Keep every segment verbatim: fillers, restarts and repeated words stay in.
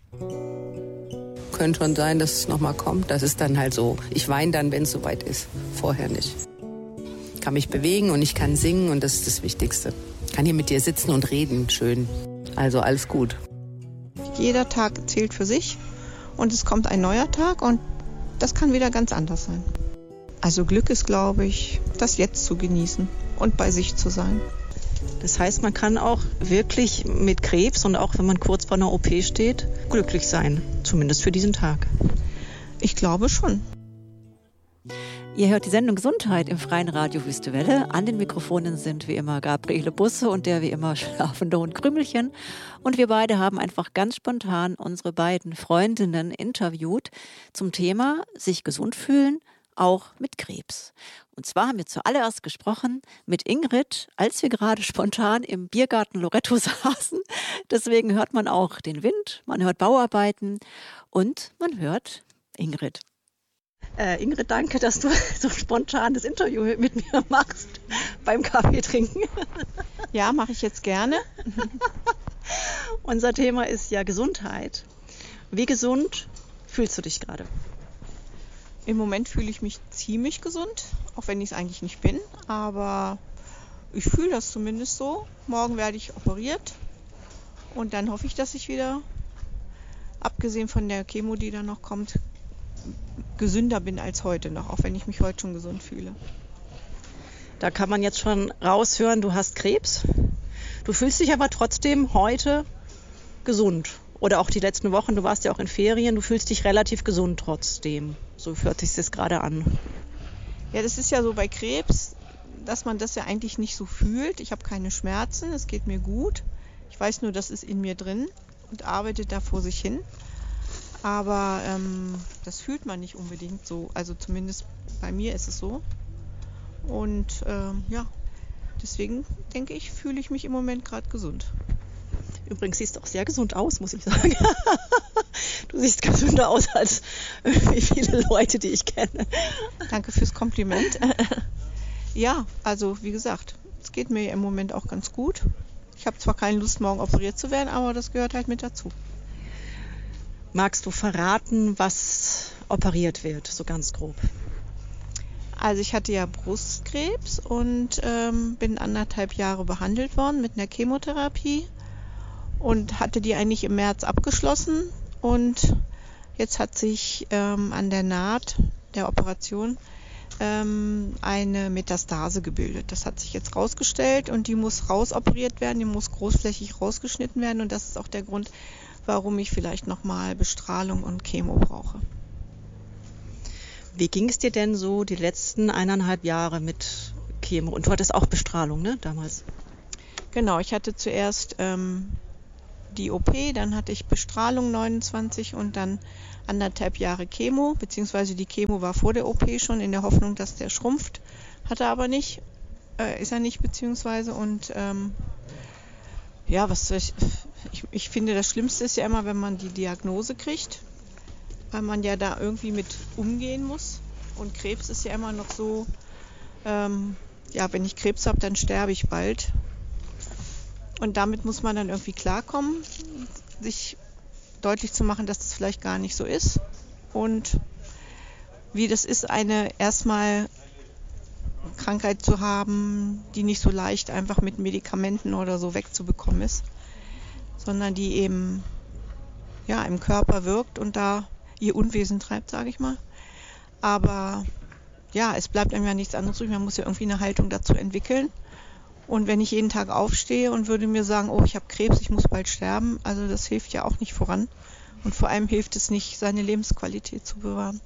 Könnte schon sein, dass es nochmal kommt. Das ist dann halt so. Ich weine dann, wenn es soweit ist. Vorher nicht. Ich kann mich bewegen und ich kann singen und das ist das Wichtigste. Ich kann hier mit dir sitzen und reden, schön. Also alles gut. Jeder Tag zählt für sich und es kommt ein neuer Tag und das kann wieder ganz anders sein. Also Glück ist, glaube ich, das Jetzt zu genießen und bei sich zu sein. Das heißt, man kann auch wirklich mit Krebs und auch wenn man kurz vor einer O P steht, glücklich sein, zumindest für diesen Tag. Ich glaube schon. Ihr hört die Sendung Gesundheit im freien Radio Wüste Welle. An den Mikrofonen sind wie immer Gabriele Busse und der wie immer schlafende Hund Krümelchen. Und wir beide haben einfach ganz spontan unsere beiden Freundinnen interviewt zum Thema sich gesund fühlen, auch mit Krebs. Und zwar haben wir zuallererst gesprochen mit Ingrid, als wir gerade spontan im Biergarten Loretto saßen. Deswegen hört man auch den Wind, man hört Bauarbeiten und man hört Ingrid. Äh, Ingrid, danke, dass du so spontan das Interview mit mir machst beim Kaffee trinken. Ja, mache ich jetzt gerne. Unser Thema ist ja Gesundheit. Wie gesund fühlst du dich gerade? Im Moment fühle ich mich ziemlich gesund, auch wenn ich es eigentlich nicht bin. Aber ich fühle das zumindest so. Morgen werde ich operiert und dann hoffe ich, dass ich wieder, abgesehen von der Chemo, die dann noch kommt, gesünder bin als heute noch, auch wenn ich mich heute schon gesund fühle. Da kann man jetzt schon raushören, du hast Krebs. Du fühlst dich aber trotzdem heute gesund. Oder auch die letzten Wochen, du warst ja auch in Ferien, du fühlst dich relativ gesund trotzdem. So hört sich das gerade an. Ja, das ist ja so bei Krebs, dass man das ja eigentlich nicht so fühlt. Ich habe keine Schmerzen, es geht mir gut. Ich weiß nur, das ist in mir drin und arbeitet da vor sich hin. Aber ähm, das fühlt man nicht unbedingt so. Also zumindest bei mir ist es so. Und ähm, ja, deswegen denke ich, fühle ich mich im Moment gerade gesund. Übrigens siehst du auch sehr gesund aus, muss ich sagen. Du siehst gesünder aus als wie viele Leute, die ich kenne. Danke fürs Kompliment. Ja, also wie gesagt, es geht mir im Moment auch ganz gut. Ich habe zwar keine Lust, morgen operiert zu werden, aber das gehört halt mit dazu. Magst du verraten, was operiert wird, so ganz grob? Also ich hatte ja Brustkrebs und ähm, bin anderthalb Jahre behandelt worden mit einer Chemotherapie und hatte die eigentlich im März abgeschlossen. Und jetzt hat sich ähm, an der Naht der Operation ähm, eine Metastase gebildet. Das hat sich jetzt rausgestellt und die muss rausoperiert werden, die muss großflächig rausgeschnitten werden und das ist auch der Grund, warum ich vielleicht nochmal Bestrahlung und Chemo brauche. Wie ging es dir denn so die letzten eineinhalb Jahre mit Chemo? Und du hattest auch Bestrahlung, ne, damals? Genau, ich hatte zuerst ähm, die O P, dann hatte ich Bestrahlung neunundzwanzig und dann anderthalb Jahre Chemo, beziehungsweise die Chemo war vor der O P schon in der Hoffnung, dass der schrumpft, hat er aber nicht, äh, ist er nicht, beziehungsweise und ähm, ja, was ich, ich, ich finde, das Schlimmste ist ja immer, wenn man die Diagnose kriegt, weil man ja da irgendwie mit umgehen muss. Und Krebs ist ja immer noch so, ähm, ja, wenn ich Krebs habe, dann sterbe ich bald. Und damit muss man dann irgendwie klarkommen, sich deutlich zu machen, dass das vielleicht gar nicht so ist. Und wie das ist, eine erstmal Krankheit zu haben, die nicht so leicht einfach mit Medikamenten oder so wegzubekommen ist, sondern die eben ja im Körper wirkt und da ihr Unwesen treibt, sage ich mal. Aber ja, es bleibt einem ja nichts anderes übrig. Man muss ja irgendwie eine Haltung dazu entwickeln. Und wenn ich jeden Tag aufstehe und würde mir sagen, oh, ich habe Krebs, ich muss bald sterben, also das hilft ja auch nicht voran. Und vor allem hilft es nicht, seine Lebensqualität zu bewahren.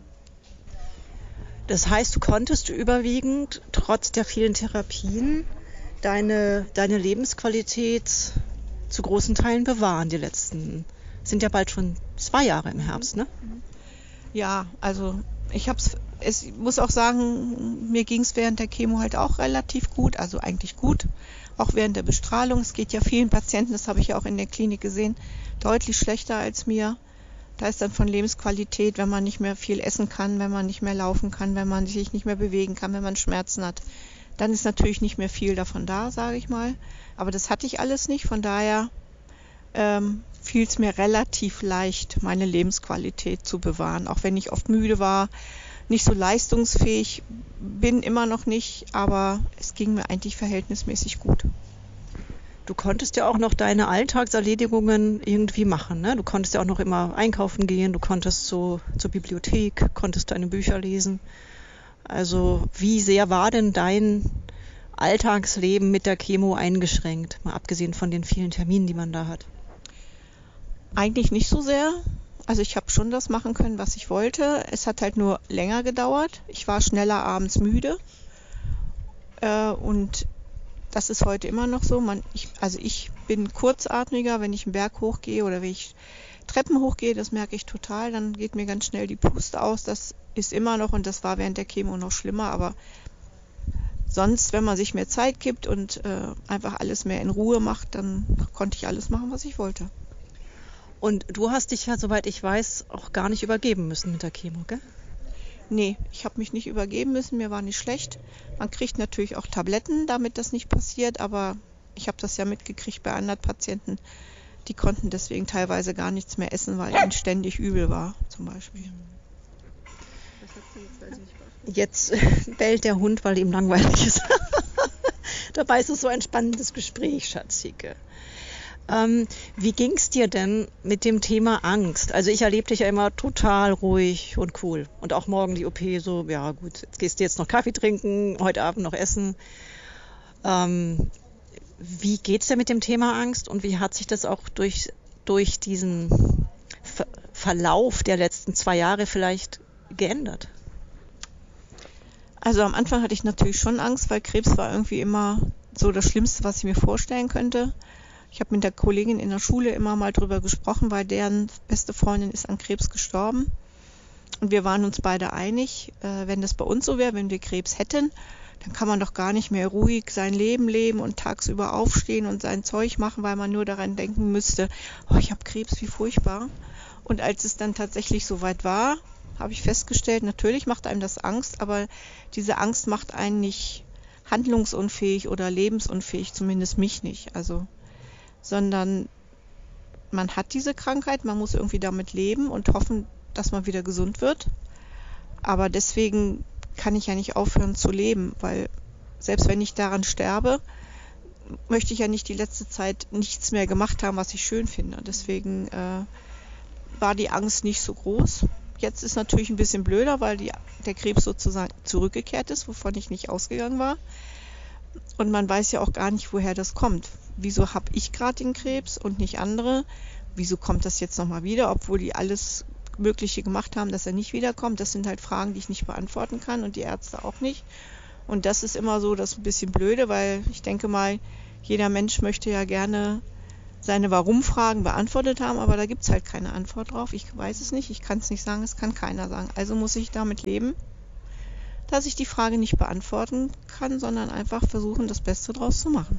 Das heißt, du konntest überwiegend, trotz der vielen Therapien, deine, deine Lebensqualität zu großen Teilen bewahren. Die letzten sind ja bald schon zwei Jahre im Herbst, ne? Ja, also ich hab's, es muss auch sagen, mir ging es während der Chemo halt auch relativ gut, also eigentlich gut, auch während der Bestrahlung. Es geht ja vielen Patienten, das habe ich ja auch in der Klinik gesehen, deutlich schlechter als mir. Da ist dann von Lebensqualität, wenn man nicht mehr viel essen kann, wenn man nicht mehr laufen kann, wenn man sich nicht mehr bewegen kann, wenn man Schmerzen hat, dann ist natürlich nicht mehr viel davon da, sage ich mal. Aber das hatte ich alles nicht, von daher ähm, fiel es mir relativ leicht, meine Lebensqualität zu bewahren. Auch wenn ich oft müde war, nicht so leistungsfähig bin, immer noch nicht, aber es ging mir eigentlich verhältnismäßig gut. Du konntest ja auch noch deine Alltagserledigungen irgendwie machen, ne? Du konntest ja auch noch immer einkaufen gehen, du konntest zu, zur Bibliothek, konntest deine Bücher lesen. Also wie sehr war denn dein Alltagsleben mit der Chemo eingeschränkt, mal abgesehen von den vielen Terminen, die man da hat? Eigentlich nicht so sehr. Also ich habe schon das machen können, was ich wollte. Es hat halt nur länger gedauert. Ich war schneller abends müde. Äh, und das ist heute immer noch so. Man, ich, also ich bin kurzatmiger, wenn ich einen Berg hochgehe oder wenn ich Treppen hochgehe, das merke ich total. Dann geht mir ganz schnell die Puste aus. Das ist immer noch, und das war während der Chemo noch schlimmer. Aber sonst, wenn man sich mehr Zeit gibt und äh, einfach alles mehr in Ruhe macht, dann konnte ich alles machen, was ich wollte. Und du hast dich ja, soweit ich weiß, auch gar nicht übergeben müssen mit der Chemo, gell? Nee, ich habe mich nicht übergeben müssen, mir war nicht schlecht. Man kriegt natürlich auch Tabletten, damit das nicht passiert, aber ich habe das ja mitgekriegt bei anderen Patienten. Die konnten deswegen teilweise gar nichts mehr essen, weil ihnen ständig übel war, zum Beispiel. Jetzt bellt der Hund, weil ihm langweilig ist. Dabei ist es so ein spannendes Gespräch, Schatzike. Ähm, wie ging es dir denn mit dem Thema Angst? Also ich erlebe dich ja immer total ruhig und cool. Und auch morgen die O P so, ja gut, jetzt gehst du jetzt noch Kaffee trinken, heute Abend noch essen. Ähm, wie geht's dir mit dem Thema Angst und wie hat sich das auch durch, durch diesen Ver- Verlauf der letzten zwei Jahre vielleicht geändert? Also am Anfang hatte ich natürlich schon Angst, weil Krebs war irgendwie immer so das Schlimmste, was ich mir vorstellen könnte. Ich habe mit der Kollegin in der Schule immer mal drüber gesprochen, weil deren beste Freundin ist an Krebs gestorben. Und wir waren uns beide einig, äh, wenn das bei uns so wäre, wenn wir Krebs hätten, dann kann man doch gar nicht mehr ruhig sein Leben leben und tagsüber aufstehen und sein Zeug machen, weil man nur daran denken müsste, oh, ich habe Krebs, wie furchtbar. Und als es dann tatsächlich soweit war, habe ich festgestellt, natürlich macht einem das Angst, aber diese Angst macht einen nicht handlungsunfähig oder lebensunfähig, zumindest mich nicht. Also, sondern man hat diese Krankheit, man muss irgendwie damit leben und hoffen, dass man wieder gesund wird. Aber deswegen kann ich ja nicht aufhören zu leben, weil selbst wenn ich daran sterbe, möchte ich ja nicht die letzte Zeit nichts mehr gemacht haben, was ich schön finde. Deswegen äh, war die Angst nicht so groß. Jetzt ist natürlich ein bisschen blöder, weil die, der Krebs sozusagen zurückgekehrt ist, wovon ich nicht ausgegangen war. Und man weiß ja auch gar nicht, woher das kommt. Wieso habe ich gerade den Krebs und nicht andere? Wieso kommt das jetzt nochmal wieder, obwohl die alles Mögliche gemacht haben, dass er nicht wiederkommt? Das sind halt Fragen, die ich nicht beantworten kann und die Ärzte auch nicht. Und das ist immer so das ein bisschen Blöde, weil ich denke mal, jeder Mensch möchte ja gerne seine Warum-Fragen beantwortet haben, aber da gibt es halt keine Antwort drauf. Ich weiß es nicht, ich kann es nicht sagen, es kann keiner sagen. Also muss ich damit leben, dass ich die Frage nicht beantworten kann, sondern einfach versuchen, das Beste draus zu machen.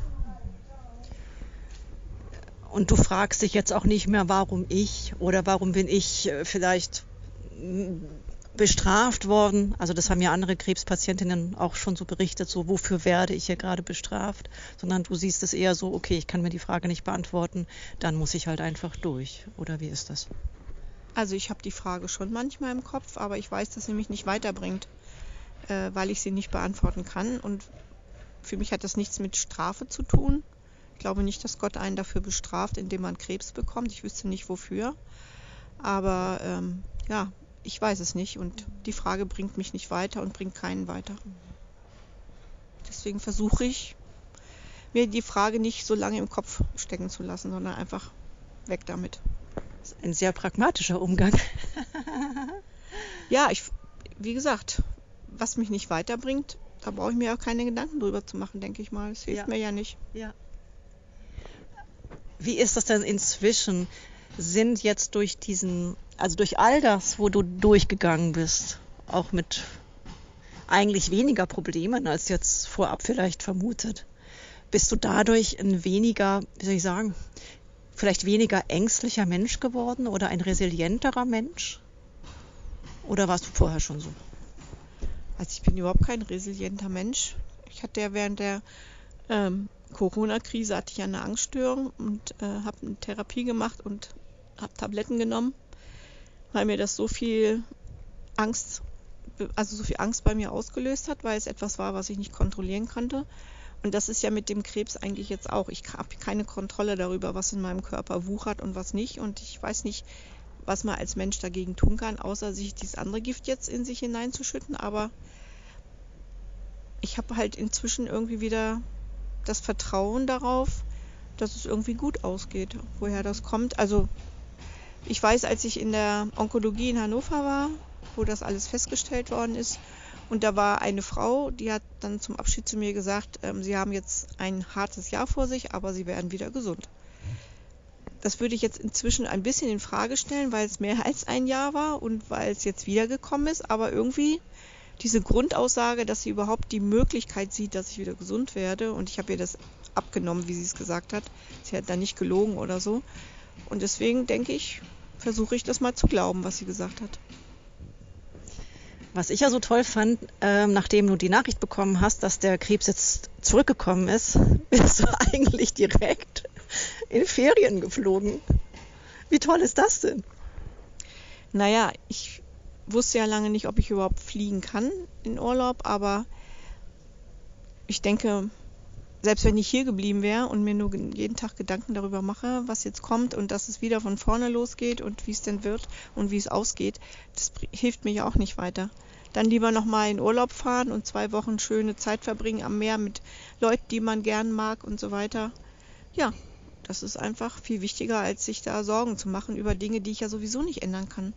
Und du fragst dich jetzt auch nicht mehr, warum ich oder warum bin ich vielleicht bestraft worden. Also das haben ja andere Krebspatientinnen auch schon so berichtet, so wofür werde ich hier gerade bestraft, sondern du siehst es eher so, okay, ich kann mir die Frage nicht beantworten, dann muss ich halt einfach durch. Oder wie ist das? Also ich habe die Frage schon manchmal im Kopf, aber ich weiß, dass sie mich nicht weiterbringt, äh, weil ich sie nicht beantworten kann. Und für mich hat das nichts mit Strafe zu tun. Ich glaube nicht, dass Gott einen dafür bestraft, indem man Krebs bekommt. Ich wüsste nicht, wofür. Aber ähm, ja, ich weiß es nicht und die Frage bringt mich nicht weiter und bringt keinen weiter. Deswegen versuche ich, mir die Frage nicht so lange im Kopf stecken zu lassen, sondern einfach weg damit. Das ist ein sehr pragmatischer Umgang. Ja, ich, wie gesagt, was mich nicht weiterbringt, da brauche ich mir auch keine Gedanken drüber zu machen, denke ich mal. Es hilft Ja. mir ja nicht. Ja. Wie ist das denn inzwischen? Sind jetzt durch diesen, also durch all das, wo du durchgegangen bist, auch mit eigentlich weniger Problemen als jetzt vorab vielleicht vermutet, bist du dadurch ein weniger, wie soll ich sagen, vielleicht weniger ängstlicher Mensch geworden oder ein resilienterer Mensch? Oder warst du vorher schon so? Also ich bin überhaupt kein resilienter Mensch. Ich hatte ja während der ähm, Corona-Krise hatte ich ja eine Angststörung und äh, habe eine Therapie gemacht und habe Tabletten genommen, weil mir das so viel Angst, also so viel Angst bei mir ausgelöst hat, weil es etwas war, was ich nicht kontrollieren konnte. Und das ist ja mit dem Krebs eigentlich jetzt auch. Ich habe keine Kontrolle darüber, was in meinem Körper wuchert und was nicht. Und ich weiß nicht, was man als Mensch dagegen tun kann, außer sich dieses andere Gift jetzt in sich hineinzuschütten. Aber ich habe halt inzwischen irgendwie wieder das Vertrauen darauf, dass es irgendwie gut ausgeht. Woher das kommt, also ich weiß, als ich in der Onkologie in Hannover war, wo das alles festgestellt worden ist, und da war eine Frau, die hat dann zum Abschied zu mir gesagt, ähm, sie haben jetzt ein hartes Jahr vor sich, aber sie werden wieder gesund. Das würde ich jetzt inzwischen ein bisschen in Frage stellen, weil es mehr als ein Jahr war und weil es jetzt wiedergekommen ist, aber irgendwie diese Grundaussage, dass sie überhaupt die Möglichkeit sieht, dass ich wieder gesund werde, und ich habe ihr das abgenommen, wie sie es gesagt hat. Sie hat da nicht gelogen oder so. Und deswegen denke ich, versuche ich das mal zu glauben, was sie gesagt hat. Was ich ja so toll fand, ähm, nachdem du die Nachricht bekommen hast, dass der Krebs jetzt zurückgekommen ist, bist du eigentlich direkt in Ferien geflogen. Wie toll ist das denn? Naja, ich wusste ja lange nicht, ob ich überhaupt fliegen kann in Urlaub, aber ich denke, selbst wenn ich hier geblieben wäre und mir nur jeden Tag Gedanken darüber mache, was jetzt kommt und dass es wieder von vorne losgeht und wie es denn wird und wie es ausgeht, das hilft mir ja auch nicht weiter. Dann lieber nochmal in Urlaub fahren und zwei Wochen schöne Zeit verbringen am Meer mit Leuten, die man gern mag und so weiter. Ja, das ist einfach viel wichtiger, als sich da Sorgen zu machen über Dinge, die ich ja sowieso nicht ändern kann.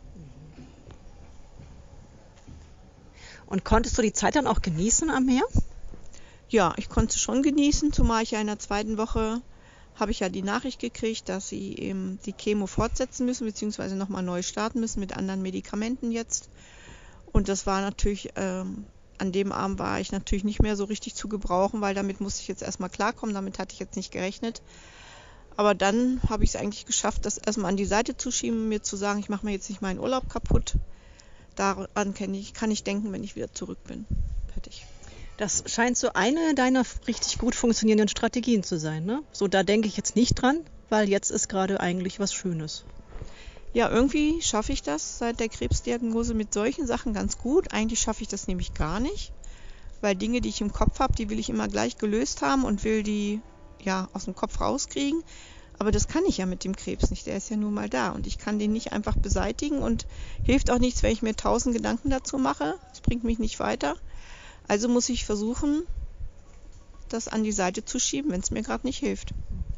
Und konntest du die Zeit dann auch genießen am Meer? Ja, ich konnte es schon genießen, zumal ich ja in der zweiten Woche habe ich ja die Nachricht gekriegt, dass sie eben die Chemo fortsetzen müssen, beziehungsweise nochmal neu starten müssen mit anderen Medikamenten jetzt. Und das war natürlich, ähm, an dem Abend war ich natürlich nicht mehr so richtig zu gebrauchen, weil damit musste ich jetzt erstmal klarkommen, damit hatte ich jetzt nicht gerechnet. Aber dann habe ich es eigentlich geschafft, das erstmal an die Seite zu schieben, mir zu sagen, ich mache mir jetzt nicht meinen Urlaub kaputt. Daran kann ich, kann ich denken, wenn ich wieder zurück bin. Fertig. Das scheint so eine deiner richtig gut funktionierenden Strategien zu sein, ne? So, da denke ich jetzt nicht dran, weil jetzt ist gerade eigentlich was Schönes. Ja, irgendwie schaffe ich das seit der Krebsdiagnose mit solchen Sachen ganz gut. Eigentlich schaffe ich das nämlich gar nicht, weil Dinge, die ich im Kopf habe, die will ich immer gleich gelöst haben und will die ja aus dem Kopf rauskriegen. Aber das kann ich ja mit dem Krebs nicht, der ist ja nun mal da und ich kann den nicht einfach beseitigen und hilft auch nichts, wenn ich mir tausend Gedanken dazu mache. Das bringt mich nicht weiter. Also muss ich versuchen, das an die Seite zu schieben, wenn es mir gerade nicht hilft.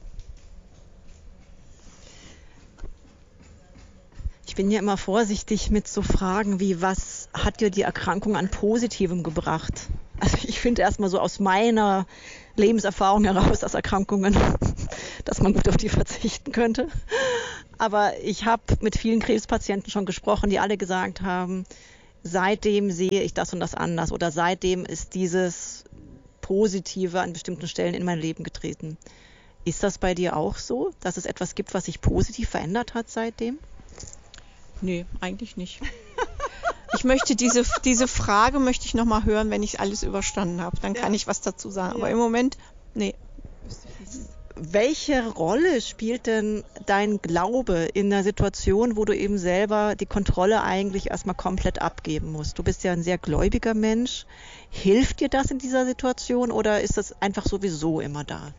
Ich bin ja immer vorsichtig mit so Fragen wie, was hat dir die Erkrankung an Positivem gebracht? Also ich finde erstmal so aus meiner Lebenserfahrung heraus, dass Erkrankungen, dass man gut auf die verzichten könnte. Aber ich habe mit vielen Krebspatienten schon gesprochen, die alle gesagt haben, seitdem sehe ich das und das anders oder seitdem ist dieses Positive an bestimmten Stellen in mein Leben getreten. Ist das bei dir auch so, dass es etwas gibt, was sich positiv verändert hat seitdem? Nee, eigentlich nicht. Ich möchte diese, diese Frage möchte ich nochmal hören, wenn ich alles überstanden habe. Dann kann ja. ich was dazu sagen. Ja. Aber im Moment, nee. Welche Rolle spielt denn dein Glaube in der Situation, wo du eben selber die Kontrolle eigentlich erstmal komplett abgeben musst? Du bist ja ein sehr gläubiger Mensch. Hilft dir das in dieser Situation oder ist das einfach sowieso immer da?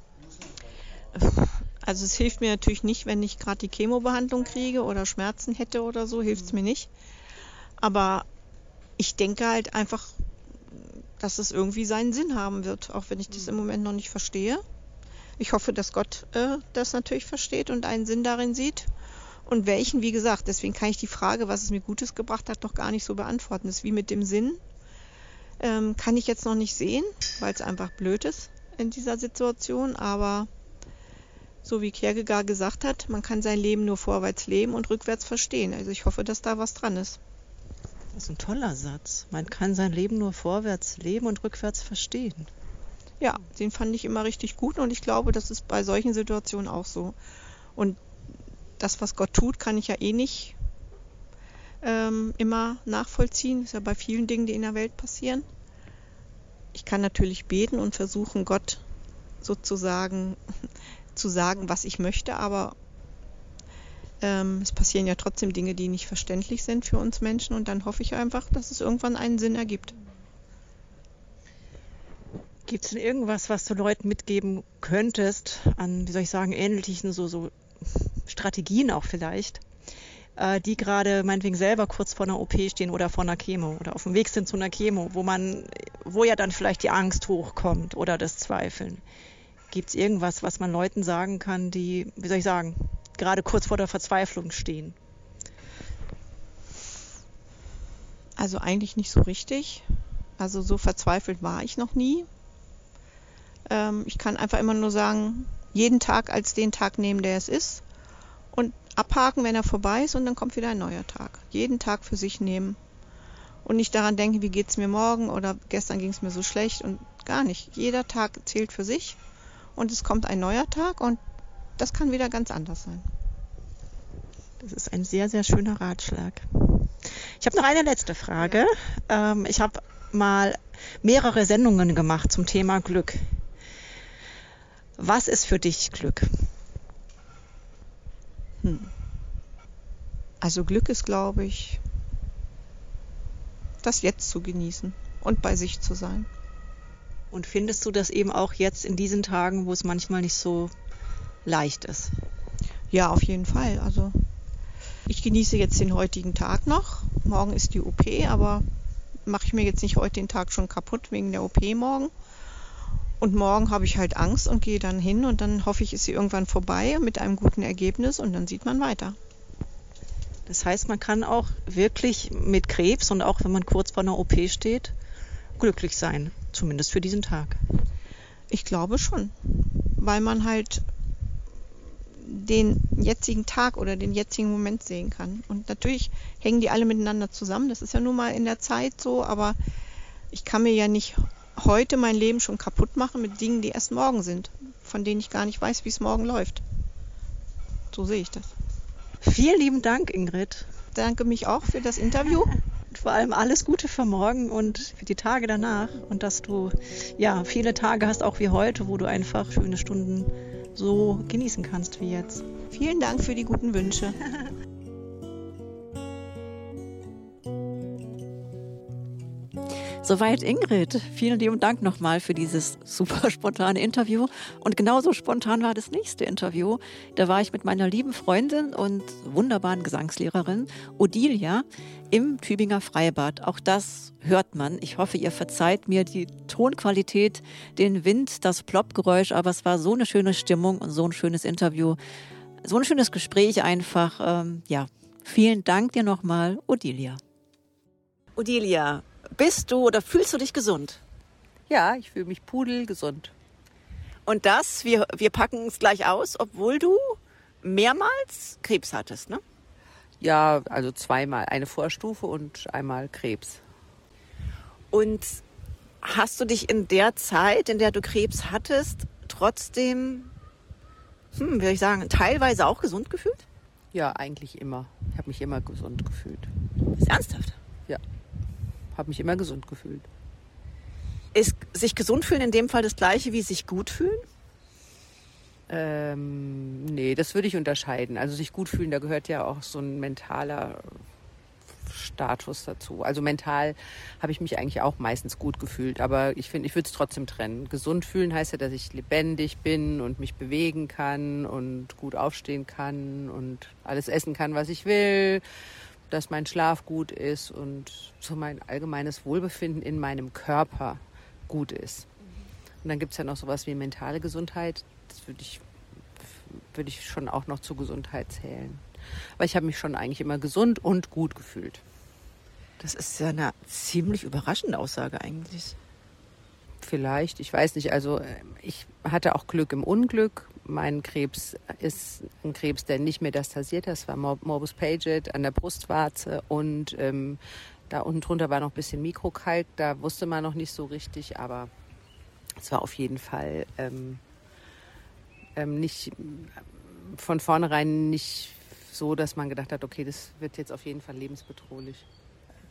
Also es hilft mir natürlich nicht, wenn ich gerade die Chemobehandlung kriege oder Schmerzen hätte oder so, hilft es mir nicht. Aber ich denke halt einfach, dass es irgendwie seinen Sinn haben wird, auch wenn ich das im Moment noch nicht verstehe. Ich hoffe, dass Gott äh, das natürlich versteht und einen Sinn darin sieht. Und welchen, wie gesagt, deswegen kann ich die Frage, was es mir Gutes gebracht hat, noch gar nicht so beantworten. Das ist wie mit dem Sinn. Ähm, kann ich jetzt noch nicht sehen, weil es einfach blöd ist in dieser Situation. Aber so wie Kierkegaard gesagt hat, man kann sein Leben nur vorwärts leben und rückwärts verstehen. Also ich hoffe, dass da was dran ist. Das ist ein toller Satz. Man kann sein Leben nur vorwärts leben und rückwärts verstehen. Ja, den fand ich immer richtig gut und ich glaube, das ist bei solchen Situationen auch so. Und das, was Gott tut, kann ich ja eh nicht ähm, immer nachvollziehen. Das ist ja bei vielen Dingen, die in der Welt passieren. Ich kann natürlich beten und versuchen, Gott sozusagen zu sagen, was ich möchte, aber ähm, es passieren ja trotzdem Dinge, die nicht verständlich sind für uns Menschen und dann hoffe ich einfach, dass es irgendwann einen Sinn ergibt. Gibt es denn irgendwas, was du Leuten mitgeben könntest, an, wie soll ich sagen, ähnlichen so, so Strategien auch vielleicht, äh, die gerade meinetwegen selber kurz vor einer O P stehen oder vor einer Chemo oder auf dem Weg sind zu einer Chemo, wo man, wo ja dann vielleicht die Angst hochkommt oder das Zweifeln. Gibt es irgendwas, was man Leuten sagen kann, die, wie soll ich sagen, gerade kurz vor der Verzweiflung stehen? Also eigentlich nicht so richtig. Also so verzweifelt war ich noch nie. Ähm, ich kann einfach immer nur sagen, jeden Tag als den Tag nehmen, der es ist und abhaken, wenn er vorbei ist und dann kommt wieder ein neuer Tag. Jeden Tag für sich nehmen und nicht daran denken, wie geht es mir morgen oder gestern ging es mir so schlecht und gar nicht. Jeder Tag zählt für sich. Und es kommt ein neuer Tag und das kann wieder ganz anders sein. Das ist ein sehr, sehr schöner Ratschlag. Ich habe noch eine letzte Frage. Ja. Ähm, ich habe mal mehrere Sendungen gemacht zum Thema Glück. Was ist für dich Glück? Hm. Also Glück ist, glaube ich, das Jetzt zu genießen und bei sich zu sein. Und findest du das eben auch jetzt in diesen Tagen, wo es manchmal nicht so leicht ist? Ja, auf jeden Fall. Also ich genieße jetzt den heutigen Tag noch. Morgen ist die O P, aber mache ich mir jetzt nicht heute den Tag schon kaputt wegen der O P morgen. Und morgen habe ich halt Angst und gehe dann hin und dann hoffe ich, ist sie irgendwann vorbei mit einem guten Ergebnis und dann sieht man weiter. Das heißt, man kann auch wirklich mit Krebs und auch wenn man kurz vor einer O P steht, glücklich sein. Zumindest für diesen Tag. Ich glaube schon, weil man halt den jetzigen Tag oder den jetzigen Moment sehen kann. Und natürlich hängen die alle miteinander zusammen. Das ist ja nun mal in der Zeit so, aber ich kann mir ja nicht heute mein Leben schon kaputt machen mit Dingen, die erst morgen sind, von denen ich gar nicht weiß, wie es morgen läuft. So sehe ich das. Vielen lieben Dank, Ingrid. Danke mich auch für das Interview. Vor allem alles Gute für morgen und für die Tage danach und dass du ja viele Tage hast, auch wie heute, wo du einfach schöne Stunden so genießen kannst wie jetzt. Vielen Dank für die guten Wünsche. Soweit Ingrid. Vielen lieben Dank nochmal für dieses super spontane Interview. Und genauso spontan war das nächste Interview. Da war ich mit meiner lieben Freundin und wunderbaren Gesangslehrerin Odilia im Tübinger Freibad. Auch das hört man. Ich hoffe, ihr verzeiht mir die Tonqualität, den Wind, das Ploppgeräusch. Aber es war so eine schöne Stimmung und so ein schönes Interview. So ein schönes Gespräch einfach. Ähm, ja, vielen Dank dir nochmal, Odilia. Odilia, bist du oder fühlst du dich gesund? Ja, ich fühle mich pudelgesund. Und das, wir, wir packen es gleich aus, obwohl du mehrmals Krebs hattest, ne? Ja, also zweimal. Eine Vorstufe und einmal Krebs. Und hast du dich in der Zeit, in der du Krebs hattest, trotzdem, hm, wie soll ich sagen, teilweise auch gesund gefühlt? Ja, eigentlich immer. Ich habe mich immer gesund gefühlt. Ist ernsthaft? Ja. Habe mich immer gesund gefühlt. Ist sich gesund fühlen in dem Fall das Gleiche wie sich gut fühlen? Ähm, nee, das würde ich unterscheiden. Also sich gut fühlen, da gehört ja auch so ein mentaler Status dazu. Also mental habe ich mich eigentlich auch meistens gut gefühlt, aber ich finde, ich würde es trotzdem trennen. Gesund fühlen heißt ja, dass ich lebendig bin und mich bewegen kann und gut aufstehen kann und alles essen kann, was ich will, dass mein Schlaf gut ist und so mein allgemeines Wohlbefinden in meinem Körper gut ist. Und dann gibt es ja noch sowas wie mentale Gesundheit. Das würde ich, würde ich schon auch noch zur Gesundheit zählen. Aber ich habe mich schon eigentlich immer gesund und gut gefühlt. Das ist ja eine ziemlich überraschende Aussage eigentlich. Vielleicht, ich weiß nicht. Also ich hatte auch Glück im Unglück. Mein Krebs ist ein Krebs, der nicht metastasiert hat. Das war Morbus Paget an der Brustwarze und ähm, da unten drunter war noch ein bisschen Mikrokalk. Da wusste man noch nicht so richtig, aber es war auf jeden Fall ähm, ähm, nicht von vornherein nicht so, dass man gedacht hat, okay, das wird jetzt auf jeden Fall lebensbedrohlich.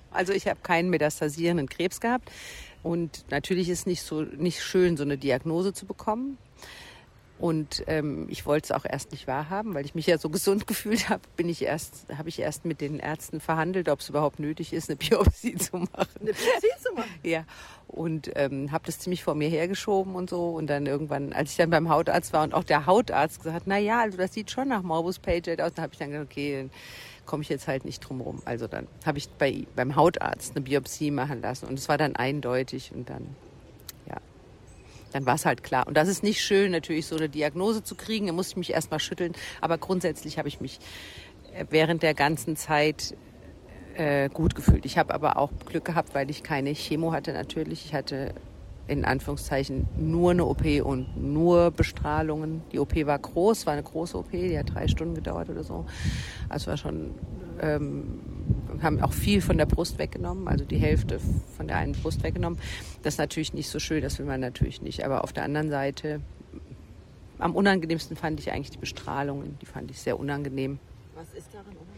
Also ich habe keinen metastasierenden Krebs gehabt. Und natürlich ist es nicht so nicht schön, so eine Diagnose zu bekommen. Und ähm, ich wollte es auch erst nicht wahrhaben, weil ich mich ja so gesund gefühlt habe, bin ich erst, habe ich erst mit den Ärzten verhandelt, ob es überhaupt nötig ist, eine Biopsie zu machen. Eine Biopsie zu machen? Ja. Und ähm, habe das ziemlich vor mir hergeschoben und so. Und dann irgendwann, als ich dann beim Hautarzt war und auch der Hautarzt gesagt hat, na ja, also das sieht schon nach Morbus Paget aus, dann habe ich dann gesagt, okay, dann komme ich jetzt halt nicht drum rum. Also dann habe ich bei, beim Hautarzt eine Biopsie machen lassen und es war dann eindeutig und dann, ja, dann war es halt klar. Und das ist nicht schön, natürlich so eine Diagnose zu kriegen, da musste ich mich erst mal schütteln, aber grundsätzlich habe ich mich während der ganzen Zeit äh, gut gefühlt. Ich habe aber auch Glück gehabt, weil ich keine Chemo hatte natürlich. Ich hatte in Anführungszeichen nur eine O P und nur Bestrahlungen. Die O P war groß, war eine große O P, die hat drei Stunden gedauert oder so. Also war schon, ähm, haben auch viel von der Brust weggenommen, also die Hälfte von der einen Brust weggenommen. Das ist natürlich nicht so schön, das will man natürlich nicht. Aber auf der anderen Seite, am unangenehmsten fand ich eigentlich die Bestrahlungen. Die fand ich sehr unangenehm. Was ist daran unangenehm?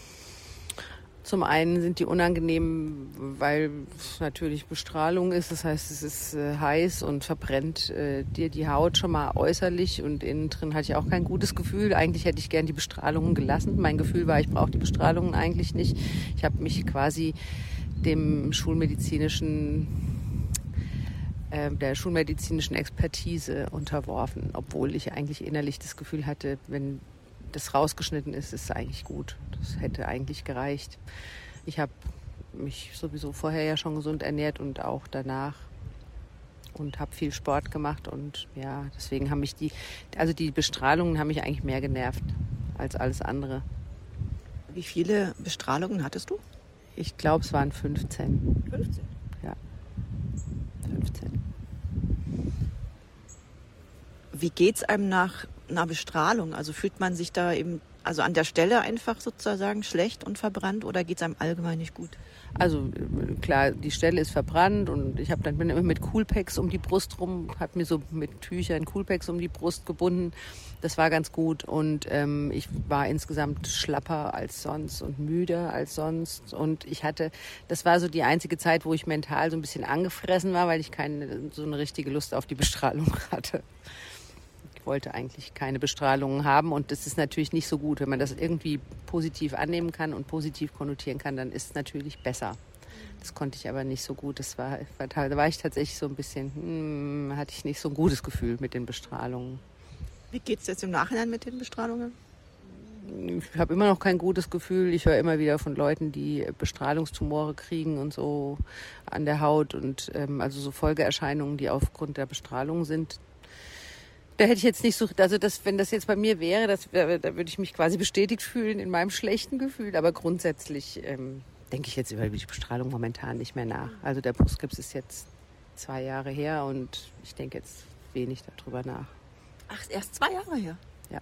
Zum einen sind die unangenehm, weil es natürlich Bestrahlung ist. Das heißt, es ist äh, heiß und verbrennt äh, dir die Haut schon mal äußerlich. Und innen drin hatte ich auch kein gutes Gefühl. Eigentlich hätte ich gern die Bestrahlungen gelassen. Mein Gefühl war, ich brauche die Bestrahlungen eigentlich nicht. Ich habe mich quasi dem schulmedizinischen, äh, der schulmedizinischen Expertise unterworfen, obwohl ich eigentlich innerlich das Gefühl hatte, wenn das rausgeschnitten ist, ist eigentlich gut. Das hätte eigentlich gereicht. Ich habe mich sowieso vorher ja schon gesund ernährt und auch danach und habe viel Sport gemacht und ja, deswegen haben mich die, also die Bestrahlungen haben mich eigentlich mehr genervt als alles andere. Wie viele Bestrahlungen hattest du? Ich glaube, es waren fünfzehn. fünfzehn? Ja, fünfzehn. Wie geht's einem nach einer Bestrahlung? Also fühlt man sich da eben, also an der Stelle einfach sozusagen schlecht und verbrannt oder geht's einem allgemein nicht gut? Also klar, die Stelle ist verbrannt und ich habe dann bin immer mit Coolpacks um die Brust rum, habe mir so mit Tüchern Coolpacks um die Brust gebunden. Das war ganz gut und ähm, ich war insgesamt schlapper als sonst und müder als sonst und ich hatte, das war so die einzige Zeit, wo ich mental so ein bisschen angefressen war, weil ich keine so eine richtige Lust auf die Bestrahlung hatte. Ich wollte eigentlich keine Bestrahlungen haben und das ist natürlich nicht so gut. Wenn man das irgendwie positiv annehmen kann und positiv konnotieren kann, dann ist es natürlich besser. Das konnte ich aber nicht so gut. Das war, da war ich tatsächlich so ein bisschen, hm, hatte ich nicht so ein gutes Gefühl mit den Bestrahlungen. Wie geht's jetzt im Nachhinein mit den Bestrahlungen? Ich habe immer noch kein gutes Gefühl. Ich höre immer wieder von Leuten, die Bestrahlungstumore kriegen und so an der Haut und ähm, also so Folgeerscheinungen, die aufgrund der Bestrahlung sind. Da hätte ich jetzt nicht so, also das, wenn das jetzt bei mir wäre, das, da würde ich mich quasi bestätigt fühlen in meinem schlechten Gefühl. Aber grundsätzlich ähm, denke ich jetzt über die Bestrahlung momentan nicht mehr nach. Also der Brustkrebs ist jetzt zwei Jahre her und ich denke jetzt wenig darüber nach. Ach, erst zwei Jahre her? Ja.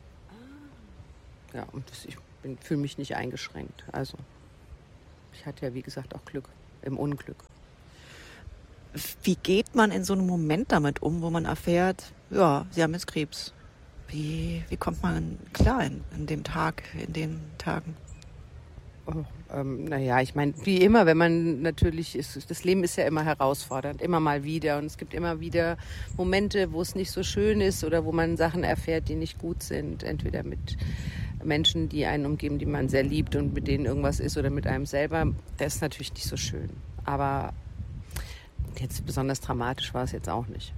Ja, und das, ich fühle mich nicht eingeschränkt. Also ich hatte ja, wie gesagt, auch Glück im Unglück. Wie geht man in so einem Moment damit um, wo man erfährt, ja, Sie haben jetzt Krebs? Wie, wie kommt man klar in, in dem Tag, in den Tagen? Oh, ähm, naja, ich meine, wie immer, wenn man natürlich ist, das Leben ist ja immer herausfordernd, immer mal wieder. Und es gibt immer wieder Momente, wo es nicht so schön ist oder wo man Sachen erfährt, die nicht gut sind. Entweder mit Menschen, die einen umgeben, die man sehr liebt und mit denen irgendwas ist oder mit einem selber. Das ist natürlich nicht so schön. Aber jetzt besonders dramatisch war es jetzt auch nicht.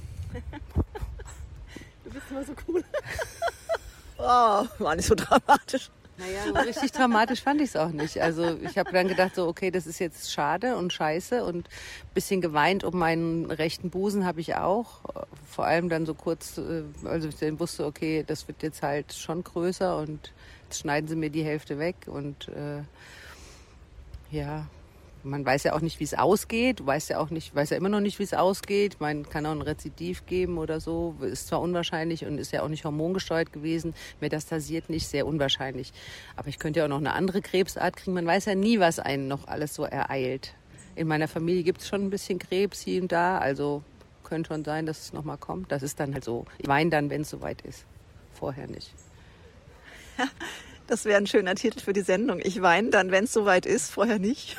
Du bist immer so cool. Oh, war nicht so dramatisch. Naja, so richtig dramatisch fand ich es auch nicht. Also ich habe dann gedacht, so okay, das ist jetzt schade und scheiße und ein bisschen geweint um meinen rechten Busen habe ich auch. Vor allem dann so kurz, also ich dann wusste, okay, das wird jetzt halt schon größer und jetzt schneiden sie mir die Hälfte weg und äh, ja, man weiß ja auch nicht, wie es ausgeht. Du weißt ja auch nicht, weiß ja immer noch nicht, wie es ausgeht. Man kann auch ein Rezidiv geben oder so. Ist zwar unwahrscheinlich und ist ja auch nicht hormongesteuert gewesen. Metastasiert nicht, sehr unwahrscheinlich. Aber ich könnte ja auch noch eine andere Krebsart kriegen. Man weiß ja nie, was einen noch alles so ereilt. In meiner Familie gibt es schon ein bisschen Krebs hier und da. Also könnte schon sein, dass es nochmal kommt. Das ist dann halt so. Ich weine dann, wenn es soweit ist. Vorher nicht. Das wäre ein schöner Titel für die Sendung. Ich weine dann, wenn es soweit ist, vorher nicht.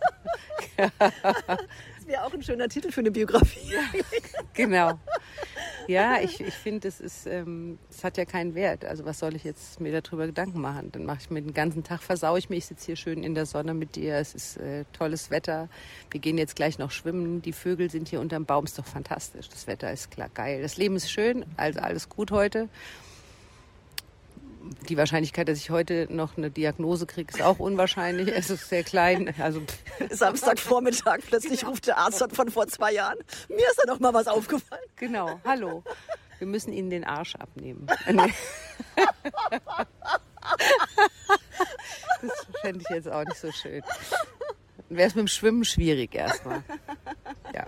Das wäre auch ein schöner Titel für eine Biografie. Genau. Ja, ich, ich finde, es ist, ähm, es hat ja keinen Wert. Also was soll ich jetzt mir darüber Gedanken machen? Dann mache ich mir den ganzen Tag, versaue ich mich. Ich sitze hier schön in der Sonne mit dir. Es ist äh, tolles Wetter. Wir gehen jetzt gleich noch schwimmen. Die Vögel sind hier unterm Baum. Ist doch fantastisch. Das Wetter ist klar geil. Das Leben ist schön. Also alles gut heute. Die Wahrscheinlichkeit, dass ich heute noch eine Diagnose kriege, ist auch unwahrscheinlich. Es ist sehr klein. Also Samstagvormittag, plötzlich ruft der Arzt von vor zwei Jahren. Mir ist da noch mal was aufgefallen. Genau, hallo. Wir müssen Ihnen den Arsch abnehmen. Das fände ich jetzt auch nicht so schön. Dann wäre es mit dem Schwimmen schwierig erstmal. Ja.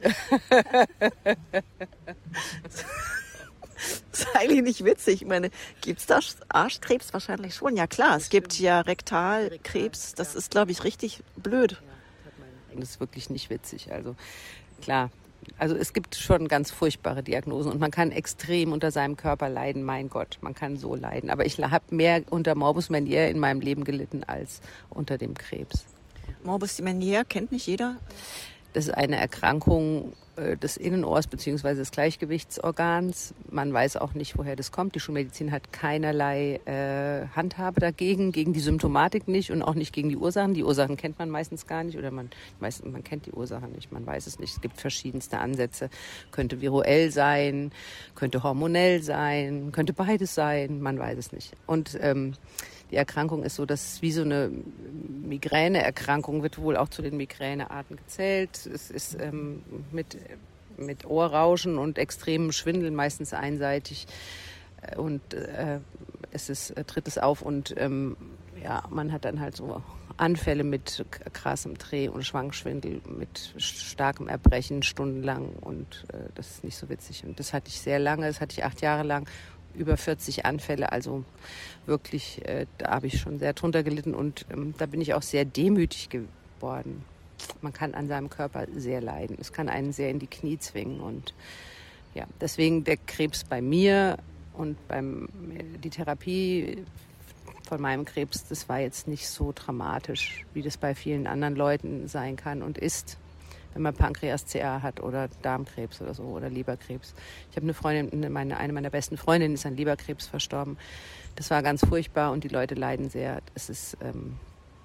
Das ist eigentlich nicht witzig. Ich meine, gibt es da Arschkrebs? Wahrscheinlich schon. Ja klar, es gibt ja Rektalkrebs. Das ist, glaube ich, richtig blöd. Das ist wirklich nicht witzig. Also klar, also es gibt schon ganz furchtbare Diagnosen und man kann extrem unter seinem Körper leiden. Mein Gott, man kann so leiden. Aber ich habe mehr unter Morbus Meniere in meinem Leben gelitten als unter dem Krebs. Morbus Meniere kennt nicht jeder? Das ist eine Erkrankung des Innenohrs bzw. des Gleichgewichtsorgans. Man weiß auch nicht, woher das kommt. Die Schulmedizin hat keinerlei äh, Handhabe dagegen, gegen die Symptomatik nicht und auch nicht gegen die Ursachen. Die Ursachen kennt man meistens gar nicht oder man, meistens, man kennt die Ursachen nicht, man weiß es nicht. Es gibt verschiedenste Ansätze. Könnte viruell sein, könnte hormonell sein, könnte beides sein, man weiß es nicht. Und ähm, die Erkrankung ist so, dass es wie so eine Migräneerkrankung wird wohl auch zu den Migränearten gezählt. Es ist ähm, mit, mit Ohrrauschen und extremem Schwindel, meistens einseitig. Und äh, es ist, äh, tritt es auf und ähm, ja, man hat dann halt so Anfälle mit krassem Dreh- und Schwankschwindel, mit starkem Erbrechen stundenlang und äh, das ist nicht so witzig. Und das hatte ich sehr lange, das hatte ich acht Jahre lang. Über vierzig Anfälle, also wirklich, äh, da habe ich schon sehr drunter gelitten und ähm, da bin ich auch sehr demütig geworden. Man kann an seinem Körper sehr leiden. Es kann einen sehr in die Knie zwingen und ja, deswegen der Krebs bei mir und beim die Therapie von meinem Krebs, das war jetzt nicht so dramatisch, wie das bei vielen anderen Leuten sein kann und ist. Wenn man Pankreas-C A hat oder Darmkrebs oder so oder Leberkrebs. Ich habe eine Freundin, meine, eine meiner besten Freundinnen ist an Leberkrebs verstorben. Das war ganz furchtbar und die Leute leiden sehr. Es ist, ähm,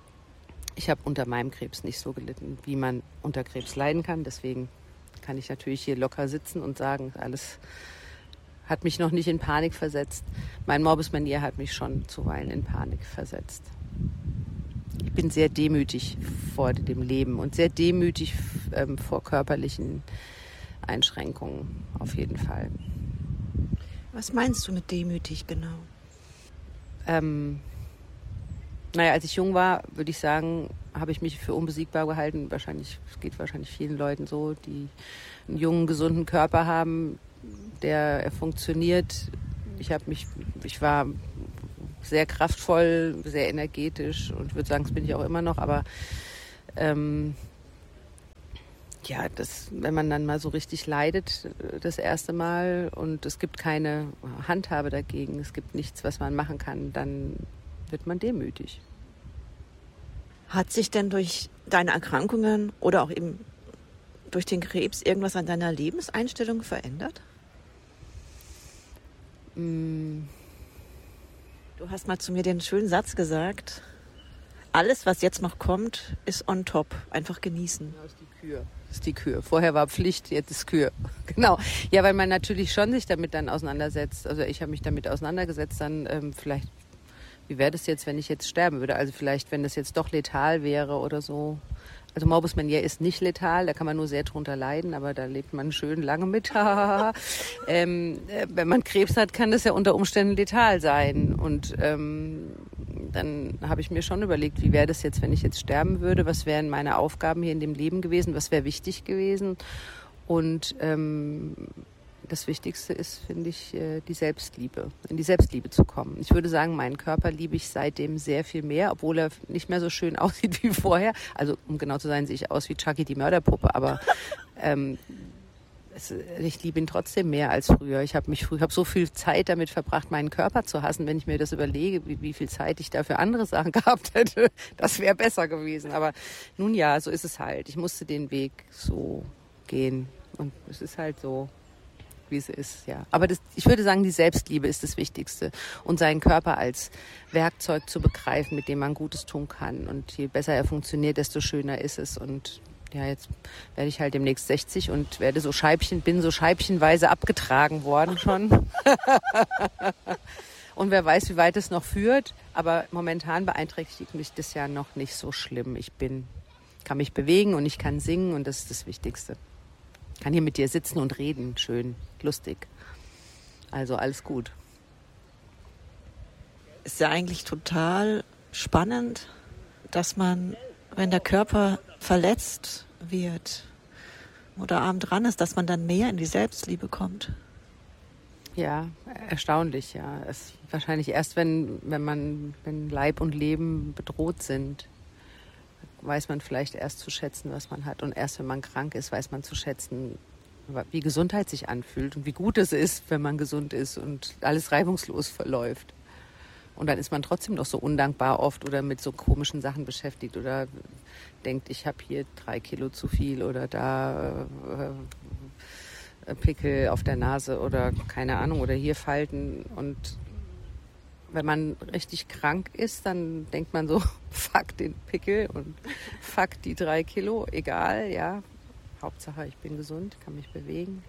ich habe unter meinem Krebs nicht so gelitten, wie man unter Krebs leiden kann. Deswegen kann ich natürlich hier locker sitzen und sagen, alles hat mich noch nicht in Panik versetzt. Mein Morbus Meniere hat mich schon zuweilen in Panik versetzt. Ich bin sehr demütig vor dem Leben und sehr demütig ähm, vor körperlichen Einschränkungen, auf jeden Fall. Was meinst du mit demütig genau? Ähm, naja, als ich jung war, würde ich sagen, habe ich mich für unbesiegbar gehalten. Wahrscheinlich, es geht wahrscheinlich vielen Leuten so, die einen jungen, gesunden Körper haben, der funktioniert. Ich habe mich, ich war sehr kraftvoll, sehr energetisch und ich würde sagen, das bin ich auch immer noch, aber ähm, ja, das, wenn man dann mal so richtig leidet, das erste Mal und es gibt keine Handhabe dagegen, es gibt nichts, was man machen kann, dann wird man demütig. Hat sich denn durch deine Erkrankungen oder auch eben durch den Krebs irgendwas an deiner Lebenseinstellung verändert? Mm. Du hast mal zu mir den schönen Satz gesagt, alles, was jetzt noch kommt, ist on top. Einfach genießen. Das ist die Kür. Das ist die Kür. Vorher war Pflicht, jetzt ist Kür. Genau. Ja, weil man natürlich schon sich damit dann auseinandersetzt. Also ich habe mich damit auseinandergesetzt, dann ähm, vielleicht, wie wäre das jetzt, wenn ich jetzt sterben würde? Also vielleicht, wenn das jetzt doch letal wäre oder so. Also Morbus Meniere ist nicht letal, da kann man nur sehr drunter leiden, aber da lebt man schön lange mit. ähm, äh, wenn man Krebs hat, kann das ja unter Umständen letal sein. Und ähm, dann habe ich mir schon überlegt, wie wäre das jetzt, wenn ich jetzt sterben würde? Was wären meine Aufgaben hier in dem Leben gewesen? Was wäre wichtig gewesen? Und ähm, das Wichtigste ist, finde ich, die Selbstliebe, in die Selbstliebe zu kommen. Ich würde sagen, meinen Körper liebe ich seitdem sehr viel mehr, obwohl er nicht mehr so schön aussieht wie vorher. Also, um genau zu sein, sehe ich aus wie Chucky, die Mörderpuppe, aber ähm, es, ich liebe ihn trotzdem mehr als früher. Ich habe mich früher, habe so viel Zeit damit verbracht, meinen Körper zu hassen. Wenn ich mir das überlege, wie, wie viel Zeit ich da für andere Sachen gehabt hätte, das wäre besser gewesen. Aber nun ja, so ist es halt. Ich musste den Weg so gehen und es ist halt so, wie es ist, ja. Aber das, ich würde sagen, die Selbstliebe ist das Wichtigste und seinen Körper als Werkzeug zu begreifen, mit dem man Gutes tun kann. Und je besser er funktioniert, desto schöner ist es. Und ja, jetzt werde ich halt demnächst sechzig und werde so Scheibchen, bin so scheibchenweise abgetragen worden schon. Und wer weiß, wie weit es noch führt. Aber momentan beeinträchtigt mich das ja noch nicht so schlimm. Ich bin, kann mich bewegen und ich kann singen und das ist das Wichtigste. Ich kann hier mit dir sitzen und reden, schön, lustig. Also alles gut. Ist ja eigentlich total spannend, dass man, wenn der Körper verletzt wird oder arm dran ist, dass man dann mehr in die Selbstliebe kommt. Ja, erstaunlich, ja. Es ist wahrscheinlich erst, wenn, wenn man, wenn Leib und Leben bedroht sind, weiß man vielleicht erst zu schätzen, was man hat. Und erst wenn man krank ist, weiß man zu schätzen, wie Gesundheit sich anfühlt und wie gut es ist, wenn man gesund ist und alles reibungslos verläuft. Und dann ist man trotzdem noch so undankbar oft oder mit so komischen Sachen beschäftigt oder denkt, ich habe hier drei Kilo zu viel oder da äh, Pickel auf der Nase oder keine Ahnung oder hier Falten. Und wenn man richtig krank ist, dann denkt man so, fuck den Pickel und fuck die drei Kilo, egal, ja. Hauptsache, ich bin gesund, kann mich bewegen.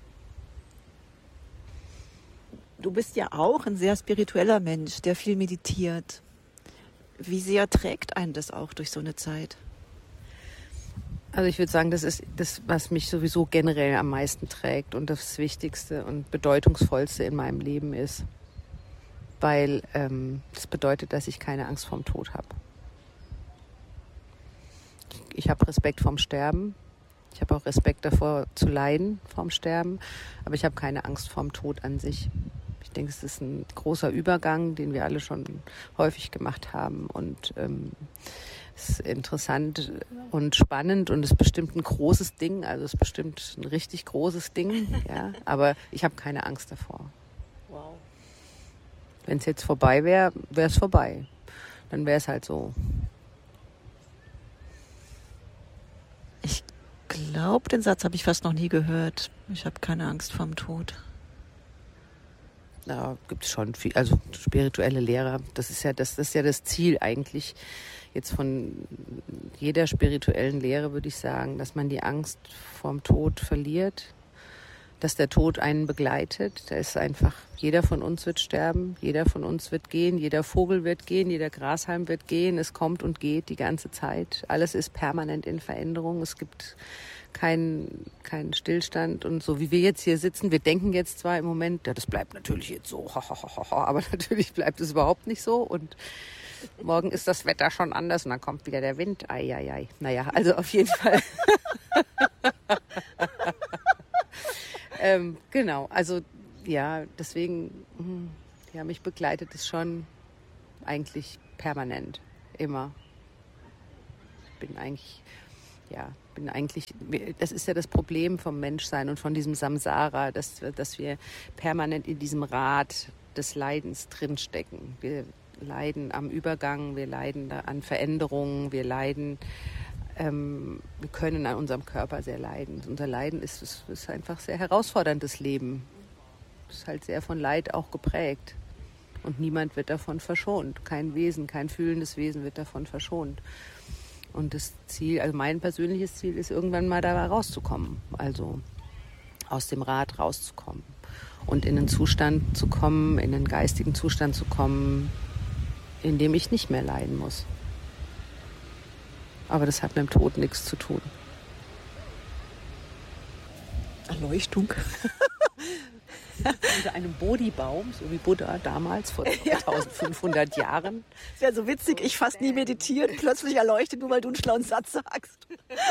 Du bist ja auch ein sehr spiritueller Mensch, der viel meditiert. Wie sehr trägt einen das auch durch so eine Zeit? Also ich würde sagen, das ist das, was mich sowieso generell am meisten trägt und das Wichtigste und Bedeutungsvollste in meinem Leben ist. Weil ähm, das bedeutet, dass ich keine Angst vorm Tod habe. Ich habe Respekt vorm Sterben. Ich habe auch Respekt davor zu leiden vorm Sterben. Aber ich habe keine Angst vorm Tod an sich. Ich denke, es ist ein großer Übergang, den wir alle schon häufig gemacht haben. Und ähm, es ist interessant und spannend und es ist bestimmt ein großes Ding. Also es ist bestimmt ein richtig großes Ding. Ja? Aber ich habe keine Angst davor. Wow. Wenn es jetzt vorbei wäre, wäre es vorbei. Dann wäre es halt so. Ich glaube, den Satz habe ich fast noch nie gehört. Ich habe keine Angst vorm Tod. Da gibt es schon viel, also spirituelle Lehrer, das ist ja das, das ist ja das Ziel eigentlich jetzt von jeder spirituellen Lehre, würde ich sagen, dass man die Angst vorm Tod verliert, dass der Tod einen begleitet. Da ist einfach, jeder von uns wird sterben, jeder von uns wird gehen, jeder Vogel wird gehen, jeder Grashalm wird gehen, es kommt und geht die ganze Zeit. Alles ist permanent in Veränderung, es gibt keinen kein Stillstand und so wie wir jetzt hier sitzen, wir denken jetzt zwar im Moment, ja, das bleibt natürlich jetzt so, aber natürlich bleibt es überhaupt nicht so und morgen ist das Wetter schon anders und dann kommt wieder der Wind. Ei, ei, ei. Naja, also auf jeden Fall. ähm, genau, also ja, deswegen, ja, mich begleitet es schon eigentlich permanent, immer. Ich bin eigentlich, ja, bin eigentlich, das ist ja das Problem vom Menschsein und von diesem Samsara, dass, dass wir permanent in diesem Rad des Leidens drinstecken. Wir leiden am Übergang, wir leiden an Veränderungen, wir leiden, ähm, wir können an unserem Körper sehr leiden. Unser Leiden ist, ist, ist einfach sehr herausforderndes Leben. Es ist halt sehr von Leid auch geprägt. Und niemand wird davon verschont. Kein Wesen, kein fühlendes Wesen wird davon verschont. Und das Ziel, also mein persönliches Ziel ist, irgendwann mal da rauszukommen. Also aus dem Rad rauszukommen. Und in einen Zustand zu kommen, in einen geistigen Zustand zu kommen, in dem ich nicht mehr leiden muss. Aber das hat mit dem Tod nichts zu tun. Erleuchtung. Unter einem Bodhibaum, so wie Buddha damals vor zweitausendfünfhundert Jahren. Das wäre so witzig, ich fast nie meditiert, plötzlich erleuchtet, nur weil du einen schlauen Satz sagst.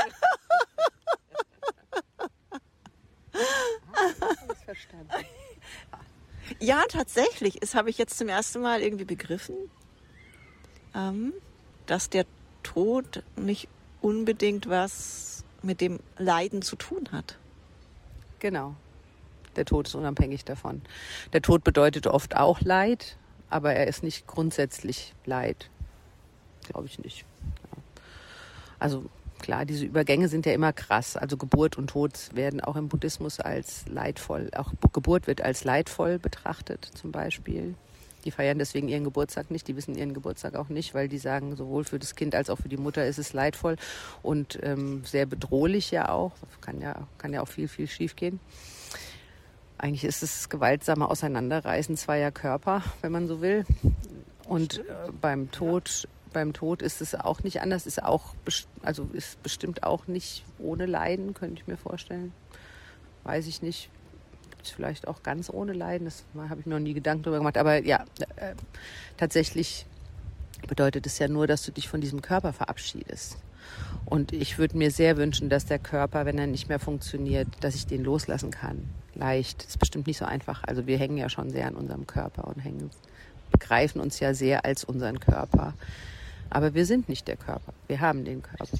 Alles verstanden. Ja, tatsächlich. Das habe ich jetzt zum ersten Mal irgendwie begriffen, ähm, dass der Tod nicht unbedingt was mit dem Leiden zu tun hat. Genau. Der Tod ist unabhängig davon. Der Tod bedeutet oft auch Leid, aber er ist nicht grundsätzlich Leid. Glaube ich nicht. Ja. Also klar, diese Übergänge sind ja immer krass. Also Geburt und Tod werden auch im Buddhismus als leidvoll, auch Geburt wird als leidvoll betrachtet zum Beispiel. Die feiern deswegen ihren Geburtstag nicht, die wissen ihren Geburtstag auch nicht, weil die sagen, sowohl für das Kind als auch für die Mutter ist es leidvoll und ähm, sehr bedrohlich ja auch. Kann ja, kann ja auch viel, viel schief gehen. Eigentlich ist es gewaltsame Auseinanderreißen zweier Körper, wenn man so will. Und äh, beim Tod... Beim Tod ist es auch nicht anders, ist auch, also ist bestimmt auch nicht ohne Leiden, könnte ich mir vorstellen. Weiß ich nicht. Gibt es vielleicht auch ganz ohne Leiden, das habe ich mir noch nie Gedanken darüber gemacht. Aber ja, äh, tatsächlich bedeutet es ja nur, dass du dich von diesem Körper verabschiedest. Und ich würde mir sehr wünschen, dass der Körper, wenn er nicht mehr funktioniert, dass ich den loslassen kann. Leicht. Das ist bestimmt nicht so einfach. Also wir hängen ja schon sehr an unserem Körper und hängen, begreifen uns ja sehr als unseren Körper. Aber wir sind nicht der Körper. Wir haben den Körper.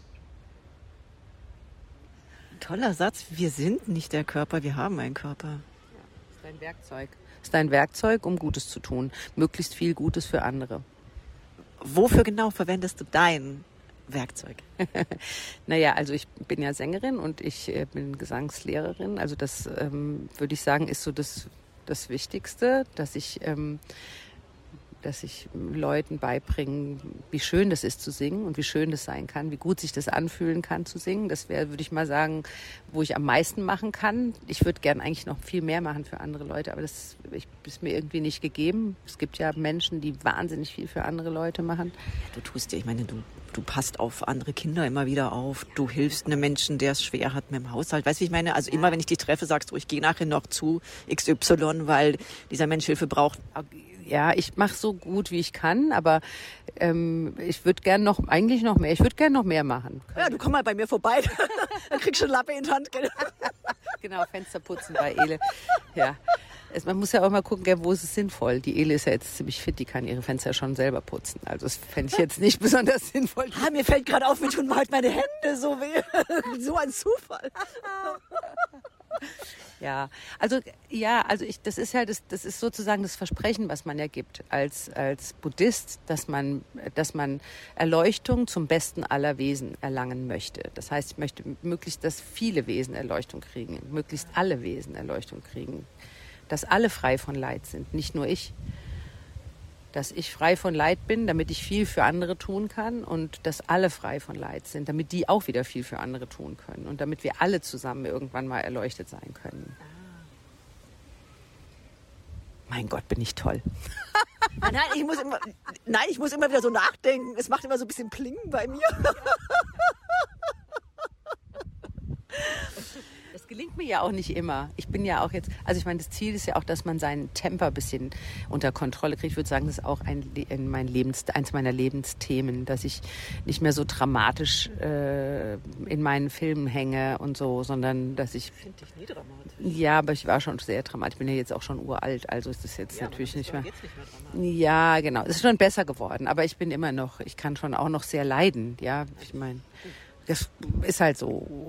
Toller Satz. Wir sind nicht der Körper, wir haben einen Körper. Ja, ist ein Werkzeug. Ist ein Werkzeug, um Gutes zu tun. Möglichst viel Gutes für andere. Wofür genau verwendest du dein Werkzeug? Naja, also ich bin ja Sängerin und ich äh, bin Gesangslehrerin. Also das ähm, würde ich sagen, ist so das, das Wichtigste, dass ich... Ähm, dass ich Leuten beibringe, wie schön das ist zu singen und wie schön das sein kann, wie gut sich das anfühlen kann zu singen. Das wäre, würde ich mal sagen, wo ich am meisten machen kann. Ich würde gern eigentlich noch viel mehr machen für andere Leute, aber das ist mir irgendwie nicht gegeben. Es gibt ja Menschen, die wahnsinnig viel für andere Leute machen. Du tust ja, ich meine, du, du passt auf andere Kinder immer wieder auf. Du hilfst einem Menschen, der es schwer hat mit dem Haushalt. Weißt du, wie ich meine? Also immer, wenn ich dich treffe, sagst du, ich gehe nachher noch zu X Y, weil dieser Mensch Hilfe braucht. Ja, ich mache so gut, wie ich kann, aber ähm, ich würde gern noch, eigentlich noch mehr, ich würde gern noch mehr machen. Ja, du komm mal bei mir vorbei, dann kriegst du eine Lappe in die Hand. Genau, Fenster putzen bei Ele. Ja, es, man muss ja auch mal gucken, wo ist es sinnvoll. Die Ele ist ja jetzt ziemlich fit, die kann ihre Fenster schon selber putzen. Also das fände ich jetzt nicht besonders sinnvoll. Ah, mir fällt gerade auf, mir tun halt meine Hände so weh. So ein Zufall. Ja, also ja, also ich, das ist ja das, das ist sozusagen das Versprechen, was man ja gibt als als Buddhist, dass man, dass man Erleuchtung zum Besten aller Wesen erlangen möchte. Das heißt, ich möchte möglichst, dass viele Wesen Erleuchtung kriegen, möglichst alle Wesen Erleuchtung kriegen, dass alle frei von Leid sind, nicht nur ich. Dass ich frei von Leid bin, damit ich viel für andere tun kann und dass alle frei von Leid sind, damit die auch wieder viel für andere tun können und damit wir alle zusammen irgendwann mal erleuchtet sein können. Mein Gott, bin ich toll. Nein, ich muss immer, nein, ich muss immer wieder so nachdenken. Es macht immer so ein bisschen Pling bei mir. Das gelingt mir ja auch nicht immer. Ich bin ja auch jetzt, also ich meine, das Ziel ist ja auch, dass man seinen Temper ein bisschen unter Kontrolle kriegt. Ich würde sagen, das ist auch ein, ein mein Lebens, eins meiner Lebensthemen, dass ich nicht mehr so dramatisch äh, in meinen Filmen hänge und so, sondern dass ich... Ich finde dich nie dramatisch. Ja, aber ich war schon sehr dramatisch. Ich bin ja jetzt auch schon uralt, also ist das jetzt ja, natürlich nicht mehr... Jetzt nicht mehr dramatisch. Ja, genau. Es ist schon besser geworden, aber ich bin immer noch, ich kann schon auch noch sehr leiden. Ja, ich meine, das ist halt so.